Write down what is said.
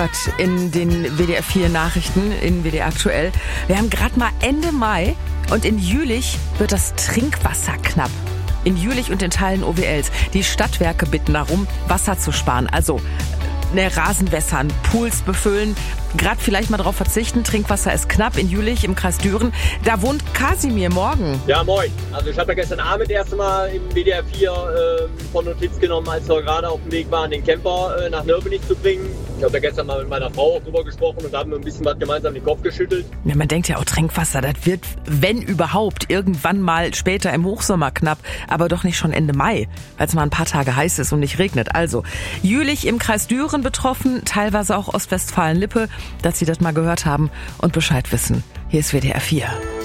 In den WDR 4 Nachrichten, in WDR aktuell. Wir haben gerade mal Ende Mai und in Jülich wird das Trinkwasser knapp. In Jülich und in Teilen OWLs. Die Stadtwerke bitten darum, Wasser zu sparen. Also Rasen wässern, Pools befüllen, gerade vielleicht mal darauf verzichten. Trinkwasser ist knapp in Jülich im Kreis Düren. Da wohnt Kasimir. Morgen. Ja, moin. Also ich habe ja gestern Abend das erste Mal im WDR 4 von Notiz genommen, als wir gerade auf dem Weg waren, den Camper nach Nörbenich zu bringen. Ich habe ja gestern mal mit meiner Frau auch drüber gesprochen und haben ein bisschen was gemeinsam den Kopf geschüttelt. Ja, man denkt ja auch, Trinkwasser, das wird, wenn überhaupt, irgendwann mal später im Hochsommer knapp, aber doch nicht schon Ende Mai, weil es mal ein paar Tage heiß ist und nicht regnet. Also, Jülich im Kreis Düren betroffen, teilweise auch Ostwestfalen-Lippe, dass Sie das mal gehört haben und Bescheid wissen. Hier ist WDR 4.